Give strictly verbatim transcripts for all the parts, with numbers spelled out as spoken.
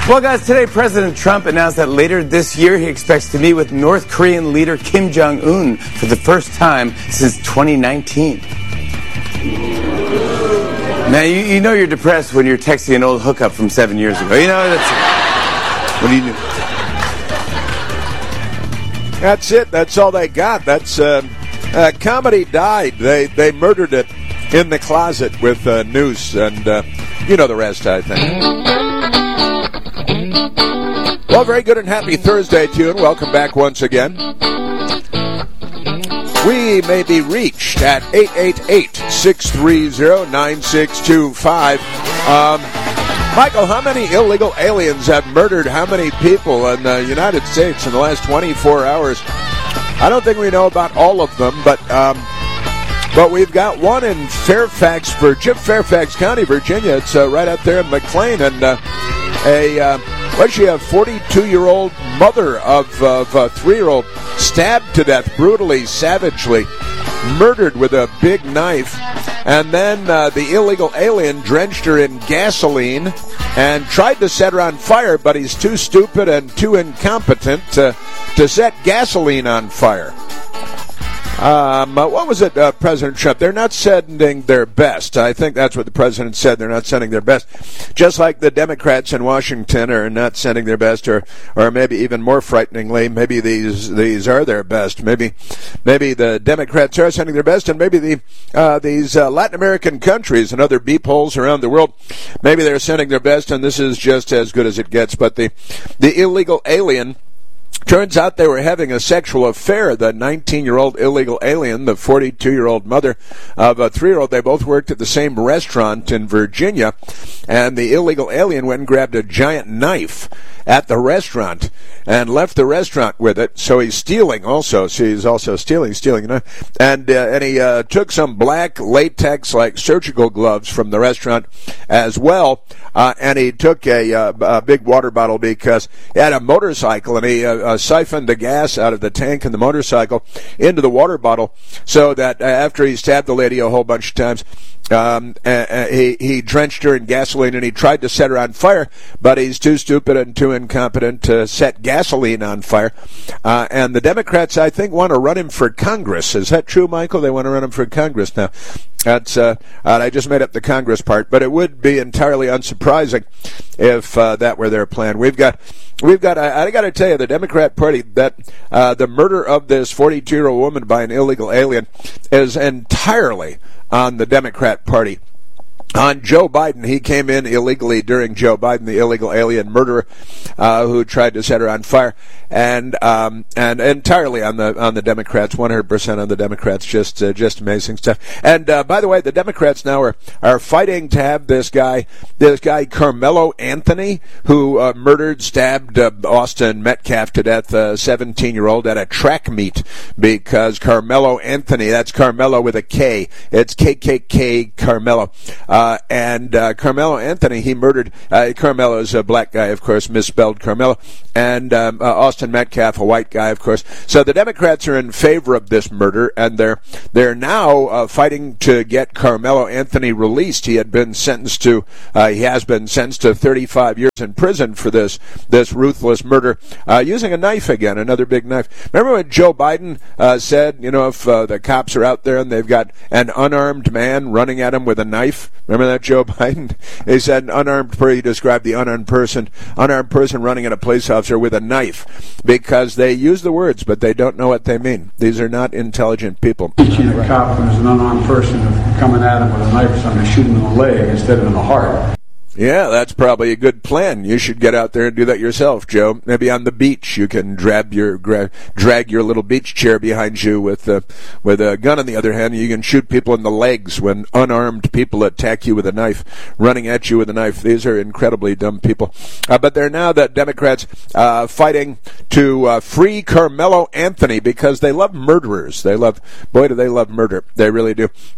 Well, guys, today President Trump announced that later this year he expects to meet with North Korean leader Kim Jong-un for the first time since twenty nineteen. Now, you, you know you're depressed when you're texting an old hookup from seven years ago. You know, that's... What do you do? That's it. That's all they got. That's... Uh, uh, comedy died. They, they murdered it in the closet with uh, news, and uh, you know the rest, I think. Well, very good and happy Thursday to you, and welcome back once again. We may be reached at eight eight eight, six three zero, nine six two five. Um, Michael, how many illegal aliens have murdered how many people in the United States in the last twenty-four hours? I don't think we know about all of them, but um, but we've got one in Fairfax, Virginia, Fairfax County, Virginia. It's uh, right up there in McLean, and uh, a uh, what's she a forty-two-year-old mother of, of a three-year-old stabbed to death brutally, savagely, murdered with a big knife, and then uh, the illegal alien drenched her in gasoline and tried to set her on fire, but he's too stupid and too incompetent to, to set gasoline on fire. Um, uh, what was it, uh, President Trump? They're not sending their best. I think that's what the president said. They're not sending their best. Just like the Democrats in Washington are not sending their best, or, or maybe even more frighteningly, maybe these these are their best. Maybe maybe the Democrats are sending their best, and maybe the uh, these uh, Latin American countries and other beep holes around the world, maybe they're sending their best, and this is just as good as it gets. But the the illegal alien, turns out they were having a sexual affair. The nineteen-year-old illegal alien, the forty-two-year-old mother of a three-year-old, they both worked at the same restaurant in Virginia, and the illegal alien went and grabbed a giant knife at the restaurant and left the restaurant with it. So he's stealing also. So he's also stealing, stealing, you know. And, uh, and he uh, took some black latex, like surgical gloves from the restaurant as well. Uh, and he took a, uh, a big water bottle because he had a motorcycle, and he uh, uh, siphoned the gas out of the tank in the motorcycle into the water bottle, so that uh, after he stabbed the lady a whole bunch of times, Um, uh, he, he drenched her in gasoline, and he tried to set her on fire, but he's too stupid and too incompetent to set gasoline on fire. Uh, and the Democrats, I think, want to run him for Congress. Is that true, Michael? They want to run him for Congress now. That's uh, I just made up the Congress part, but it would be entirely unsurprising if uh, that were their plan. We've got, we've got. I, I got to tell you, the Democrat Party, that uh, the murder of this forty-two-year-old woman by an illegal alien is entirely on the Democrat Party. On Joe Biden, he came in illegally during Joe Biden, the illegal alien murderer uh, who tried to set her on fire, and um, and entirely on the on the Democrats, one hundred percent on the Democrats. Just uh, just amazing stuff. And uh, by the way, the Democrats now are are fighting to have this guy this guy Carmelo Anthony, who uh, murdered, stabbed uh, Austin Metcalf to death, a seventeen-year-old at a track meet, because Carmelo Anthony, that's Carmelo with a K. It's K K K Carmelo. Uh, Uh, and uh, Carmelo Anthony, he murdered, uh, Carmelo is a black guy, of course, misspelled Carmelo, and um, uh, Austin Metcalf, a white guy, of course. So the Democrats are in favor of this murder, and they're they're now uh, fighting to get Carmelo Anthony released. He had been sentenced to, uh, he has been sentenced to thirty-five years in prison for this this ruthless murder, uh, using a knife again, another big knife. Remember when Joe Biden uh, said, you know, if uh, the cops are out there and they've got an unarmed man running at him with a knife? Remember that, Joe Biden? He said an unarmed person, he described the unarmed person, unarmed person running at a police officer with a knife, because they use the words, but they don't know what they mean. These are not intelligent people. Teaching a cop when there's an unarmed person coming at him with a knife or something to shoot him in the leg instead of in the heart. Yeah, that's probably a good plan. You should get out there and do that yourself, Joe. Maybe on the beach you can drag your gra- drag your little beach chair behind you with uh, with a gun on the other hand. You can shoot people in the legs when unarmed people attack you with a knife, running at you with a knife. These are incredibly dumb people. Uh, but they're now, the Democrats, uh, fighting to uh, free Carmelo Anthony, because they love murderers. They love, boy, do they love murder. They really do.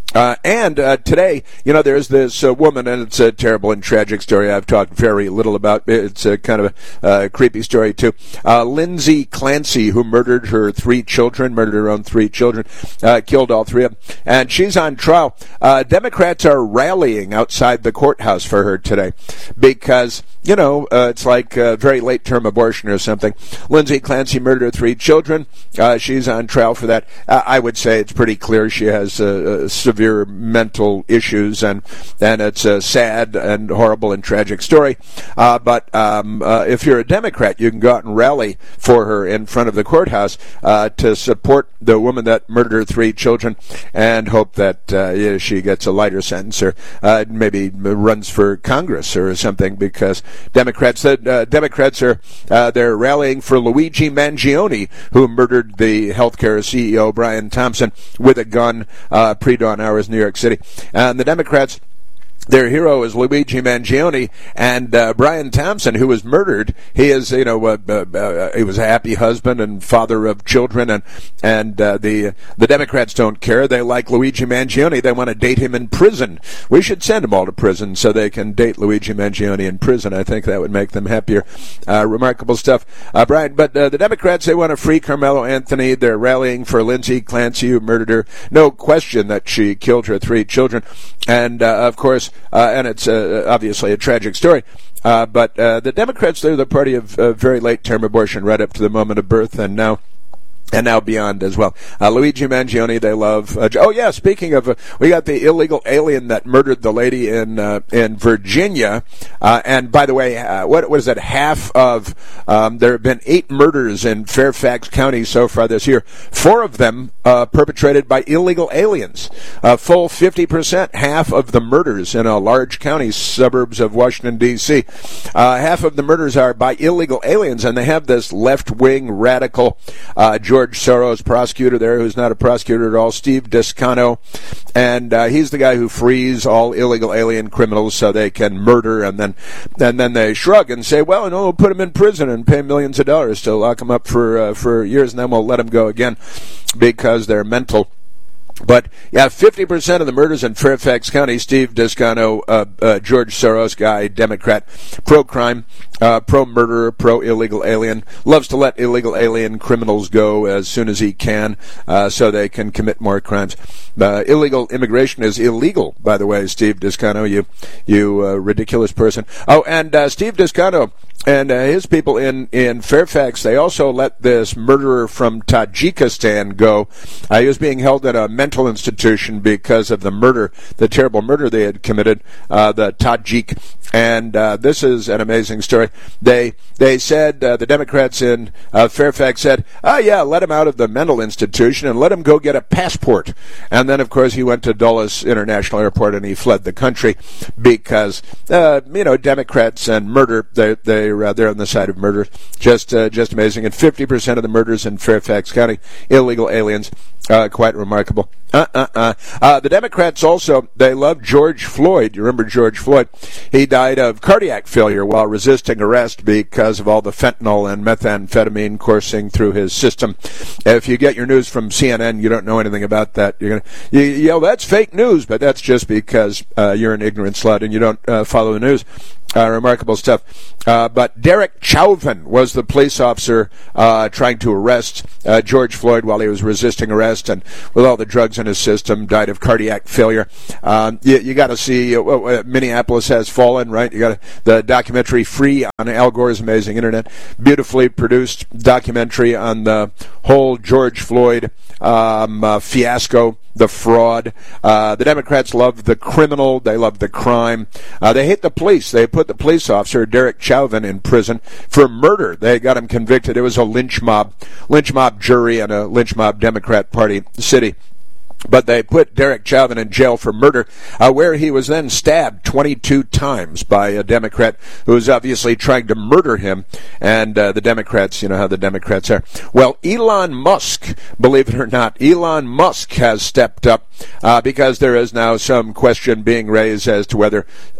Uh, and uh, today, you know, there's this uh, woman, and it's a terrible and tragic story I've talked very little about. It's a kind of a uh, creepy story, too. Uh, Lindsay Clancy, who murdered her three children, murdered her own three children, uh, killed all three of them, and she's on trial. Uh, Democrats are rallying outside the courthouse for her today because, you know, uh, it's like a very late-term abortion or something. Lindsay Clancy murdered her three children. Uh, she's on trial for that. Uh, I would say it's pretty clear she has uh, uh, severe mental issues, and and it's a sad and horrible and tragic story. Uh, but um, uh, if you're a Democrat, you can go out and rally for her in front of the courthouse uh, to support the woman that murdered her three children, and hope that uh, yeah, she gets a lighter sentence, or uh, maybe runs for Congress or something. Because Democrats, uh, Democrats are uh, they're rallying for Luigi Mangione, who murdered the healthcare C E O Brian Thompson with a gun uh, pre-dawn hours in New York City. And the Democrats, their hero is Luigi Mangione, and uh, Brian Thompson, who was murdered. He is, you know, uh, uh, uh, he was a happy husband and father of children, and and uh, the the Democrats don't care. They like Luigi Mangione. They want to date him in prison. We should send them all to prison so they can date Luigi Mangione in prison. I think that would make them happier. Uh, remarkable stuff, uh, Brian. But uh, the Democrats, they want to free Carmelo Anthony. They're rallying for Lindsay Clancy, who murdered her. No question that she killed her three children, and uh, of course. Uh, and it's uh, obviously a tragic story. Uh, but uh, the Democrats, they're the party of uh, very late-term abortion right up to the moment of birth, and now and now beyond as well. Uh, Luigi Mangione, they love. Uh, oh yeah, speaking of, uh, we got the illegal alien that murdered the lady in uh, in Virginia. Uh, and by the way, uh, what was it? Half of um, there have been eight murders in Fairfax County so far this year. Four of them uh, perpetrated by illegal aliens. A full fifty percent, half of the murders in a large county, suburbs of Washington D C. Uh, half of the murders are by illegal aliens, and they have this left-wing radical uh, George Soros prosecutor there, who's not a prosecutor at all, Steve Descano, and uh, he's the guy who frees all illegal alien criminals so they can murder, and then and then they shrug and say, well, no, we'll put them in prison and pay millions of dollars to lock them up for uh, for years, and then we'll let them go again because they're mental. But, yeah, fifty percent of the murders in Fairfax County, Steve Descano, uh, uh, George Soros guy, Democrat, pro-crime, uh, pro-murderer, pro-illegal alien, loves to let illegal alien criminals go as soon as he can uh, so they can commit more crimes. Uh, illegal immigration is illegal, by the way, Steve Descano, you you uh, ridiculous person. Oh, and uh, Steve Descano and uh, his people in, in Fairfax, they also let this murderer from Tajikistan go. Uh, he was being held at a mental institution because of the murder, the terrible murder they had committed, uh, the Tajik. And uh, this is an amazing story. They they said, uh, the Democrats in uh, Fairfax said, oh, yeah, let him out of the mental institution and let him go get a passport. And then, of course, he went to Dulles International Airport and he fled the country because, uh, you know, Democrats and murder, they, they, uh, they're on the side of murder. Just, uh, just amazing. And fifty percent of the murders in Fairfax County, illegal aliens. Uh, quite remarkable. Uh, uh, uh. Uh, the Democrats also, they love George Floyd. You remember George Floyd? He died of cardiac failure while resisting arrest because of all the fentanyl and methamphetamine coursing through his system. If you get your news from C N N, you don't know anything about that. You're gonna, you, you know, that's fake news, but that's just because uh, you're an ignorant slut and you don't uh, follow the news. Uh, remarkable stuff. Uh, but Derek Chauvin was the police officer uh, trying to arrest uh, George Floyd while he was resisting arrest, and with all the drugs in his system, died of cardiac failure. Um, you, you got to see uh, uh, Minneapolis Has Fallen, right? You got the documentary Free on Al Gore's amazing internet, beautifully produced documentary on the whole George Floyd um, uh, fiasco. The fraud. Uh, the Democrats love the criminal. They love the crime. Uh, they hate the police. They put the police officer, Derek Chauvin, in prison for murder. They got him convicted. It was a lynch mob, lynch mob jury in a lynch mob Democrat Party city. But they put Derek Chauvin in jail for murder, uh, where he was then stabbed twenty-two times by a Democrat who was obviously trying to murder him. And uh, the Democrats, you know how the Democrats are. Well, Elon Musk, believe it or not, Elon Musk has stepped up uh, because there is now some question being raised as to whether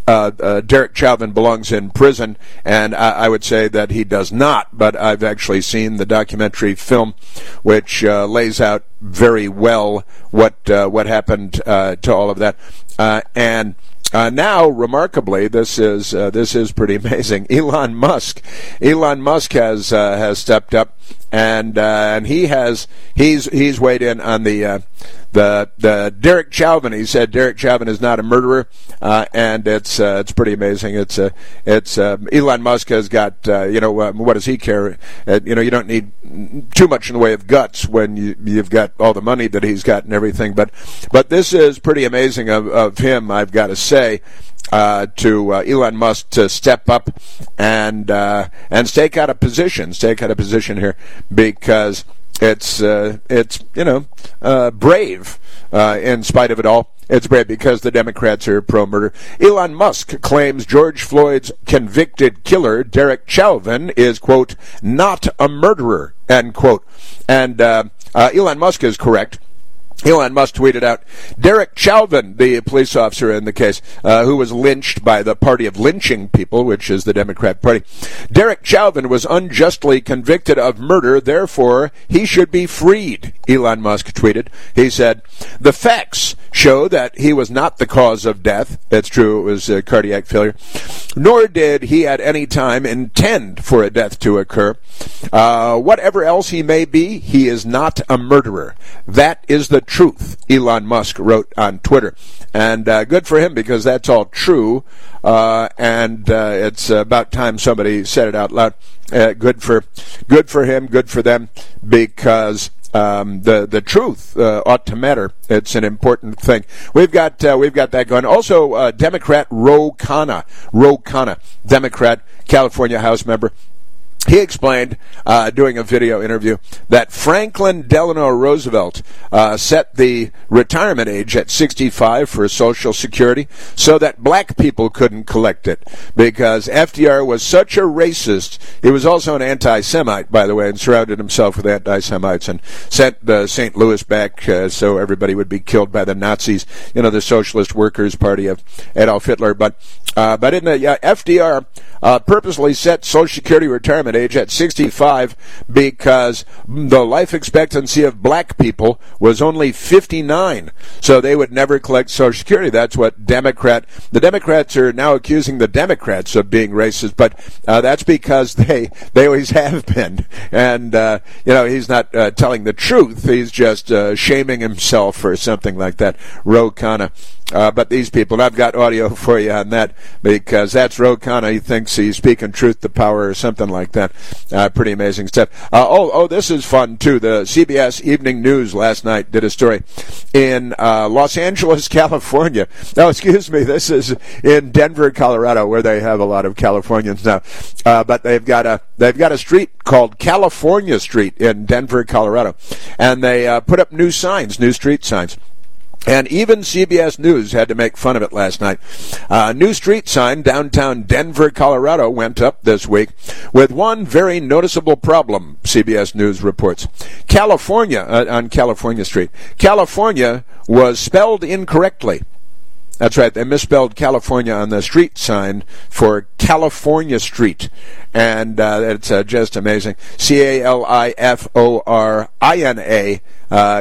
uh, uh, Derek Chauvin belongs in prison, and I, I would say that he does not, but I've actually seen the documentary film, which uh, lays out very well what uh, what happened uh, to all of that. Uh, and uh, now, remarkably, this is uh, this is pretty amazing. Elon Musk, Elon Musk has uh, has stepped up, and uh, and he has he's he's weighed in on the uh, the the Derek Chauvin. He said Derek Chauvin is not a murderer, uh, and it's uh, it's pretty amazing. It's uh, it's uh, Elon Musk has got uh, you know uh, what does he care? Uh, you know you don't need too much in the way of guts when you you've got all the money that he's got and everything. But but this is pretty amazing of, of him, I've got to say. Uh, to uh, Elon Musk to step up and uh, and stake out a position, stake out a position here, because it's uh, it's you know uh, brave uh, in spite of it all. It's brave because the Democrats are pro-murder. Elon Musk claims George Floyd's convicted killer, Derek Chauvin, is, quote, not a murderer, end quote. And uh, uh, Elon Musk is correct. Elon Musk tweeted out, Derek Chauvin, the police officer in the case, uh, who was lynched by the Party of Lynching People, which is the Democrat Party. Derek Chauvin was unjustly convicted of murder, therefore he should be freed, Elon Musk tweeted. He said, the facts show that he was not the cause of death. That's true, it was uh, cardiac failure. Nor did he at any time intend for a death to occur. Uh, whatever else he may be, he is not a murderer. That is the truth, Elon Musk wrote on Twitter. And uh, good for him, because that's all true. Uh, and uh, it's about time somebody said it out loud. Uh, good for good for him, good for them, because Um, the the truth uh, ought to matter. It's an important thing. We've got uh, we've got that going. Also, uh, Democrat Ro Khanna, Ro Khanna, Democrat, California House member. He explained, uh, doing a video interview, that Franklin Delano Roosevelt uh, set the retirement age at sixty-five for Social Security so that black people couldn't collect it, because F D R was such a racist. He was also an anti-Semite, by the way, and surrounded himself with anti-Semites and sent uh, Saint Louis back uh, so everybody would be killed by the Nazis, you know, the Socialist Workers' Party of Adolf Hitler. But uh, but in the, uh, F D R uh, purposely set Social Security retirement age at sixty-five because the life expectancy of black people was only fifty-nine, so they would never collect Social Security. That's what Democrat, the Democrats are now accusing the Democrats of being racist, but uh, that's because they they always have been. And uh, you know, he's not uh, telling the truth. He's just uh, shaming himself or something like that. Ro Khanna. Uh, but these people, and I've got audio for you on that, because that's Ro Khanna. He thinks he's speaking truth to power or something like that. Uh, pretty amazing stuff. Uh, oh, oh, this is fun, too. The C B S Evening News last night did a story in uh, Los Angeles, California. No, excuse me, this is in Denver, Colorado, where they have a lot of Californians now. Uh, but they've got a they've got a street called California Street in Denver, Colorado. And they uh, put up new signs, new street signs. And even C B S News had to make fun of it last night. A uh, new street sign downtown Denver, Colorado went up this week with one very noticeable problem, C B S News reports. California, uh, on California Street, California was spelled incorrectly. That's right, they misspelled California on the street sign for California Street. And uh, it's uh, just amazing. C A L I F O R I N A, uh,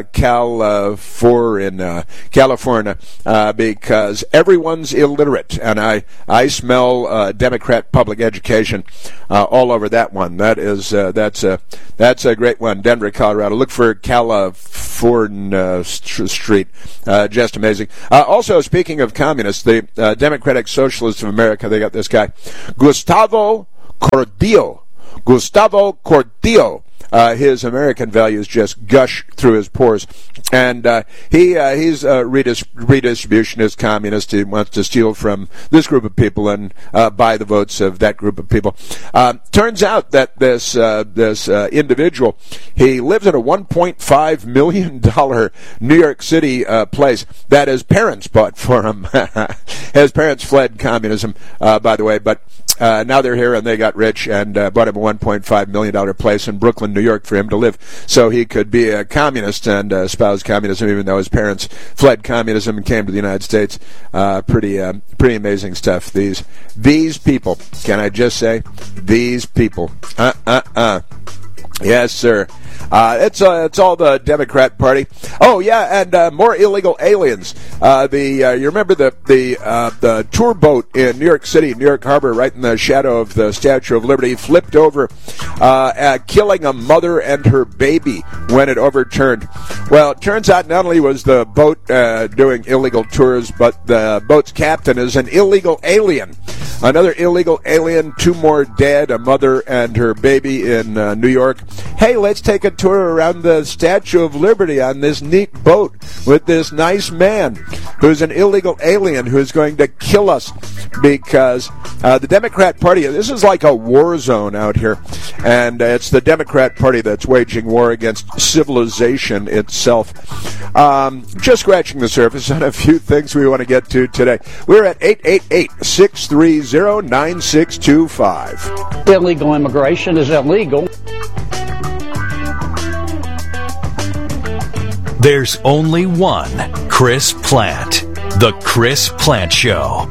California, California, uh, because everyone's illiterate. And I, I smell uh, Democrat public education uh, all over that one. That is, uh, that's, a, that's a great one. Denver, Colorado. Look for California Street. Uh, just amazing. Uh, also, speaking of communists, the uh, Democratic Socialists of America, they got this guy, Gustavo Cordillo. Gustavo Cordillo. Uh, his American values just gush through his pores. And uh, he uh, he's a redis- redistributionist communist. He wants to steal from this group of people and uh, buy the votes of that group of people. Uh, turns out that this uh, this uh, individual, he lives in a one point five million dollars New York City uh, place that his parents bought for him. His parents fled communism, uh, by the way, but uh, now they're here and they got rich and uh, bought him a one point five million dollars place in Brooklyn, New York for him to live so he could be a communist and uh, espouse communism, even though his parents fled communism and came to the United States. Uh, pretty uh, pretty amazing stuff. These these people, can I just say, these people. Uh, uh, uh. Yes, sir. Uh, it's uh, it's all the Democrat Party. Oh yeah, and uh, more illegal aliens. Uh, the uh, you remember the the uh, the tour boat in New York City, New York Harbor, right in the shadow of the Statue of Liberty, flipped over, uh, uh, killing a mother and her baby when it overturned. Well, it turns out not only was the boat uh, doing illegal tours, but the boat's captain is an illegal alien. Another illegal alien, two more dead, a mother and her baby in uh, New York. Hey, let's take a tour around the Statue of Liberty on this neat boat with this nice man who's an illegal alien who's going to kill us because uh, the Democrat Party, this is like a war zone out here, and uh, it's the Democrat Party that's waging war against civilization itself. Um, just scratching the surface on a few things we want to get to today. We're at eight eight eight, six three zero, nine six two five. Illegal immigration is illegal. There's only one Chris Plante. The Chris Plante Show.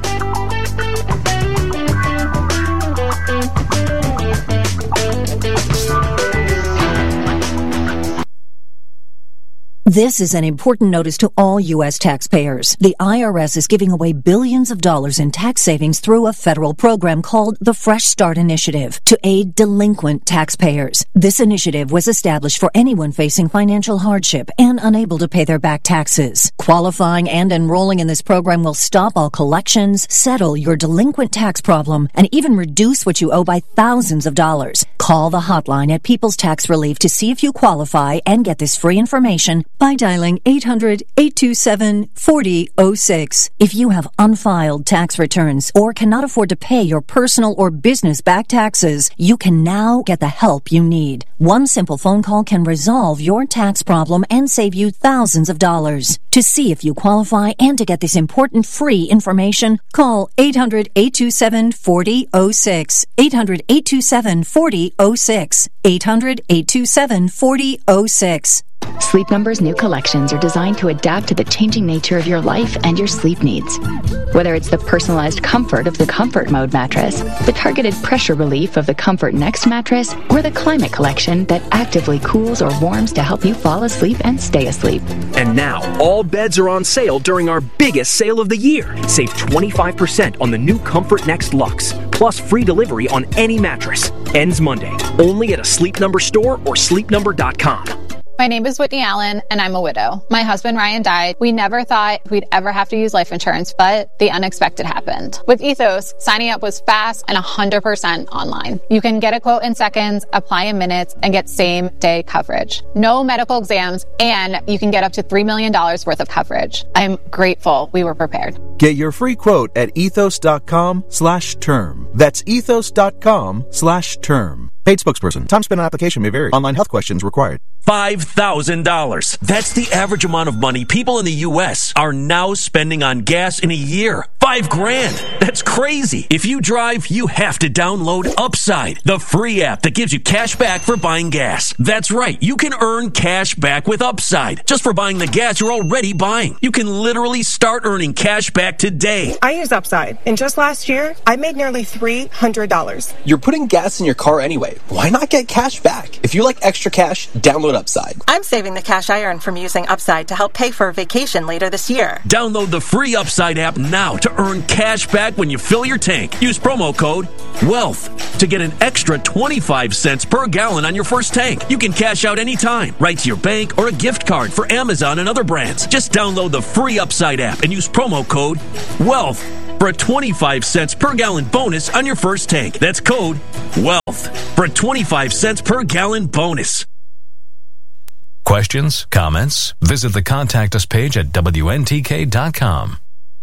This is an important notice to all U S taxpayers. The I R S is giving away billions of dollars in tax savings through a federal program called the Fresh Start Initiative to aid delinquent taxpayers. This initiative was established for anyone facing financial hardship and unable to pay their back taxes. Qualifying and enrolling in this program will stop all collections, settle your delinquent tax problem, and even reduce what you owe by thousands of dollars. Call the hotline at People's Tax Relief to see if you qualify and get this free information by dialing eight hundred, eight two seven, four zero zero six. If you have unfiled tax returns or cannot afford to pay your personal or business back taxes, you can now get the help you need. One simple phone call can resolve your tax problem and save you thousands of dollars. To see if you qualify and to get this important free information, call eight hundred, eight two seven, four zero zero six. eight hundred, eight two seven, four zero zero six. eight hundred, eight two seven, four zero zero six. Sleep Number's new collections are designed to adapt to the changing nature of your life and your sleep needs. Whether it's the personalized comfort of the Comfort Mode mattress, the targeted pressure relief of the Comfort Next mattress, or the Climate Collection that actively cools or warms to help you fall asleep and stay asleep. And now, all beds are on sale during our biggest sale of the year. Save twenty-five percent on the new Comfort Next Luxe, plus free delivery on any mattress. Ends Monday, only at a Sleep Number store or sleep number dot com. My name is Whitney Allen, and I'm a widow. My husband, Ryan, died. We never thought we'd ever have to use life insurance, but the unexpected happened. With Ethos, signing up was fast and one hundred percent online. You can get a quote in seconds, apply in minutes, and get same-day coverage. No medical exams, and you can get up to three million dollars worth of coverage. I'm grateful we were prepared. Get your free quote at ethos.com slash term. That's ethos.com slash term. Paid spokesperson. Time spent on application may vary. Online health questions required. five thousand dollars. That's the average amount of money people in the U S are now spending on gas in a year. Five grand. That's crazy. If you drive, you have to download Upside, the free app that gives you cash back for buying gas. That's right. You can earn cash back with Upside just for buying the gas you're already buying. You can literally start earning cash back today. I use Upside, and just last year, I made nearly three hundred dollars. You're putting gas in your car anyway. Why not get cash back? If you like extra cash, download Upside. I'm saving the cash I earn from using Upside to help pay for a vacation later this year. Download the free Upside app now to earn cash back when you fill your tank. Use promo code WEALTH to get an extra twenty-five cents per gallon on your first tank. You can cash out anytime, right to your bank or a gift card for Amazon and other brands. Just download the free Upside app and use promo code WEALTH for a twenty-five cents per gallon bonus on your first tank. That's code WEALTH for a twenty-five cents per gallon bonus. Questions? Comments? Visit the Contact Us page at W N T K dot com.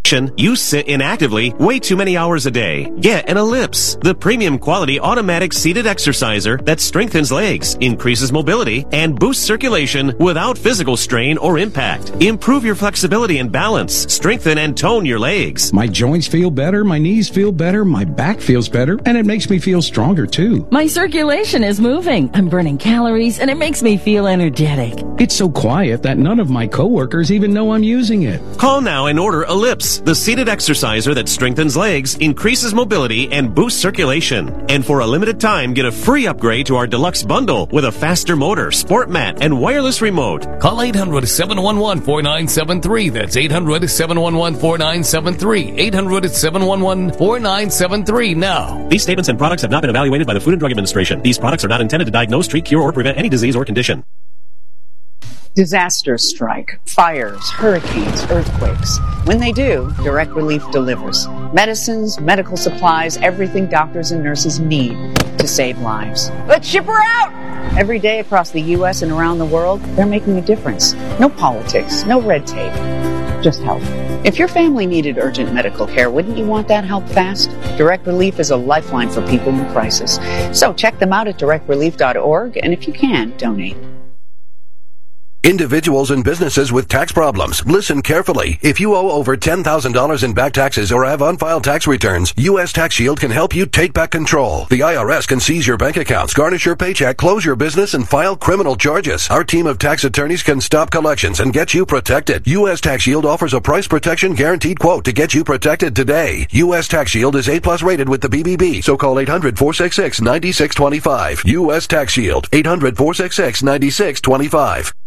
You sit inactively way too many hours a day. Get an Ellipse, the premium quality automatic seated exerciser that strengthens legs, increases mobility, and boosts circulation without physical strain or impact. Improve your flexibility and balance, strengthen and tone your legs. My joints feel better, my knees feel better, my back feels better, and it makes me feel stronger too. My circulation is moving. I'm burning calories, and it makes me feel energetic. It's so quiet that none of my coworkers even know I'm using it. Call now and order Ellipse, the seated exerciser that strengthens legs, increases mobility, and boosts circulation. And for a limited time, get a free upgrade to our deluxe bundle with a faster motor, sport mat, and wireless remote. Call eight hundred, seven one one, four nine seven three. That's eight hundred, seven one one, four nine seven three. eight hundred, seven one one, four nine seven three now. These statements and products have not been evaluated by the Food and Drug Administration. These products are not intended to diagnose, treat, cure, or prevent any disease or condition. Disasters strike, fires, hurricanes, earthquakes. When they do, Direct Relief delivers medicines, medical supplies, everything doctors and nurses need to save lives. Let's ship her out! Every day across the U S and around the world, they're making a difference. No politics, no red tape, just help. If your family needed urgent medical care, wouldn't you want that help fast? Direct Relief is a lifeline for people in crisis. So check them out at direct relief dot org, and if you can, donate. Individuals and businesses with tax problems, listen carefully. If you owe over ten thousand dollars in back taxes or have unfiled tax returns, U S Tax Shield can help you take back control. The I R S can seize your bank accounts, garnish your paycheck, close your business, and file criminal charges. Our team of tax attorneys can stop collections and get you protected. U S Tax Shield offers a price protection guaranteed quote to get you protected today. U S Tax Shield is A plus rated with the B B B, so call eight hundred, four six six, nine six two five. U S Tax Shield, eight hundred, four six six, nine six two five.